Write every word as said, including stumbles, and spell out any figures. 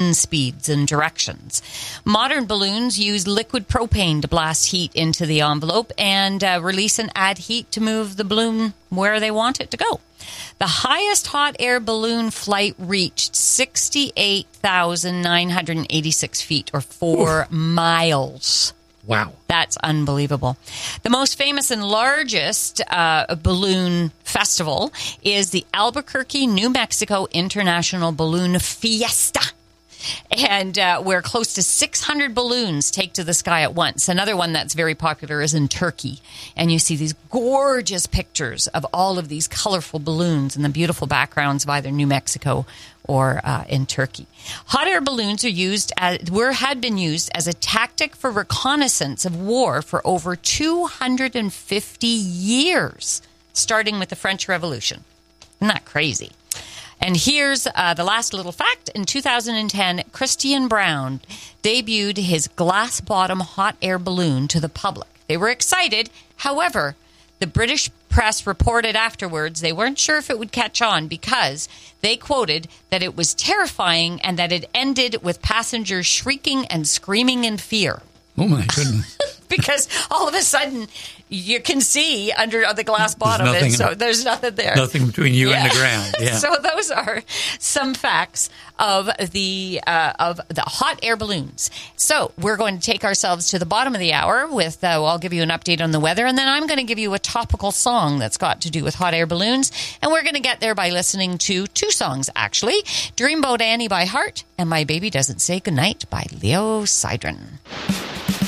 wind speeds and directions. Modern balloons use liquid propane to blast heat into the envelope and uh, release and add heat to move the balloon where they want it to go. The highest hot air balloon flight reached sixty-eight thousand nine hundred eighty-six feet, or four Oof. miles. Wow. That's unbelievable. The most famous and largest uh, balloon festival is the Albuquerque, New Mexico International Balloon Fiesta. And uh, where close to six hundred balloons take to the sky at once. Another one that's very popular is in Turkey. And you see these gorgeous pictures of all of these colorful balloons and the beautiful backgrounds of either New Mexico or uh, in Turkey. Hot air balloons are used as, were had been used as a tactic for reconnaissance of war for over two hundred fifty years, starting with the French Revolution. Isn't that crazy? And here's uh, the last little fact. In two thousand ten, Christian Brown debuted his glass-bottom hot air balloon to the public. They were excited. However, the British press reported afterwards they weren't sure if it would catch on because they quoted that it was terrifying and that it ended with passengers shrieking and screaming in fear. Oh, my goodness. Because all of a sudden, you can see under the glass bottom, there's nothing, and so there's nothing there. Nothing between you yeah. and the ground. Yeah. So those are some facts of the uh, of the hot air balloons. So we're going to take ourselves to the bottom of the hour with, uh, I'll give you an update on the weather, and then I'm going to give you a topical song that's got to do with hot air balloons. And we're going to get there by listening to two songs, actually. Dreamboat Annie by Heart and My Baby Doesn't Say Goodnight by Leo Sidran.